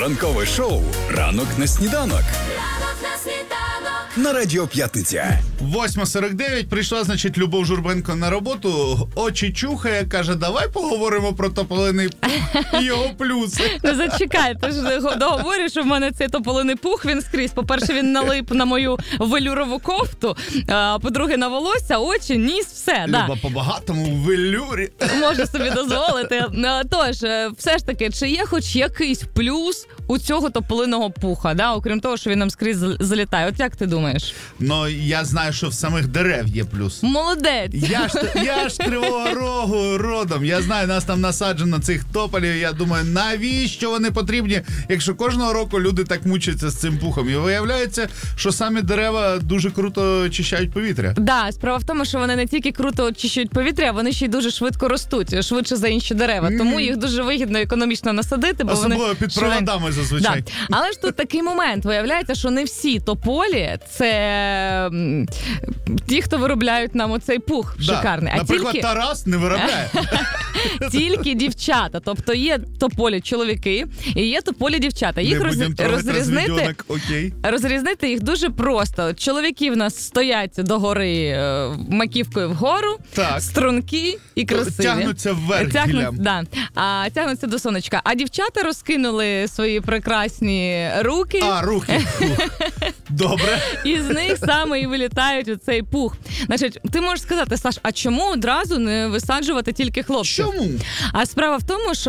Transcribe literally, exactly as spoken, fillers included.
Ранкове шоу «Ранок на сніданок». На Радіо П'ятниця. восьма сорок дев'ять. Прийшла, значить, Любов Журбенко на роботу. Очі чухає, каже, давай поговоримо про тополиний пух і його плюси. Ну зачекай, ти ж договориш, що в мене цей тополиний пух, він скрізь. По-перше, він налип на мою велюрову кофту, а по-друге, на волосся, очі, ніс, все. Люба, Да. по-багатому в велюрі. Можу собі дозволити. Тож, все ж таки, чи є хоч якийсь плюс у цього тополиного пуха, да? Окрім того, що він нам скрізь залітає. От як ти думаєш? Ну, я знаю, що в самих дерев є плюс. Молодець! Я ж, я ж Кривого Рогу родом. Я знаю, нас там насаджено цих тополів. Я думаю, навіщо вони потрібні, якщо кожного року люди так мучаться з цим пухом. І виявляється, що самі дерева дуже круто очищають повітря. Да, справа в тому, що вони не тільки круто очищують повітря, вони ще й дуже швидко ростуть, швидше за інші дерева. Тому їх дуже вигідно економічно насадити, бо Особливо вони під проводами зазвичай. Да. Але ж тут такий момент. Виявляється, що не всі тополі – це м, ті, хто виробляють нам оцей пух Да. шикарний. А Наприклад, тільки... Тарас не виробляє. Тільки дівчата. Тобто є тополі чоловіки і є тополі дівчата. Їх Не роз... будемо трогати розрізнити... розвідьонок, окей. Розрізнити їх дуже просто. Чоловіки в нас стоять догори е, маківкою вгору, Так. стрункі і красиві. Тягнуться вверх Тягнуть, гіллям. да. А тягнуться до сонечка. А дівчата розкинули свої прекрасні руки, А, рухи. Фух. Добре. і з них саме і вилітають у цей пух. Значить, ти можеш сказати, Саш, а чому одразу не висаджувати тільки хлопців? Чому? А справа в тому, що